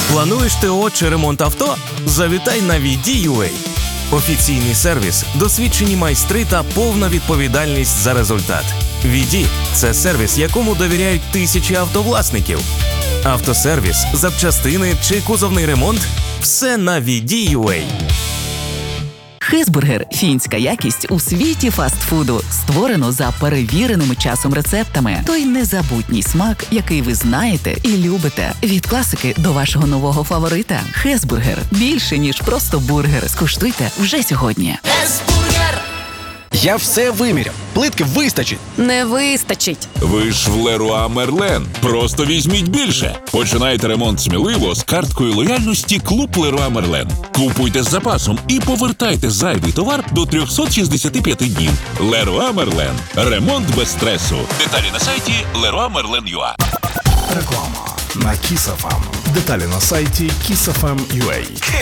Плануєш ТО чи ремонт авто? Завітай на VD.UA. Офіційний сервіс, досвідчені майстри та повна відповідальність за результат. VD – це сервіс, якому довіряють тисячі автовласників. Автосервіс, запчастини чи кузовний ремонт – все на VD.UA. Хесбургер – фінська якість у світі фастфуду. Створено за перевіреними часом рецептами. Той незабутній смак, який ви знаєте і любите. Від класики до вашого нового фаворита. Хесбургер – більше, ніж просто бургер. Скуштуйте вже сьогодні. Хесбургер! Я все виміряв. Плитки вистачить. Не вистачить. Ви ж в Леруа Мерлен. Просто візьміть більше. Починайте ремонт сміливо з карткою лояльності «Клуб Леруа Мерлен». Купуйте з запасом і повертайте зайвий товар до 365 днів. Леруа Мерлен. Ремонт без стресу. Деталі на сайті leroymerlen.ua. Реклама на Kiss FM. Деталі на сайті kissfm.ua.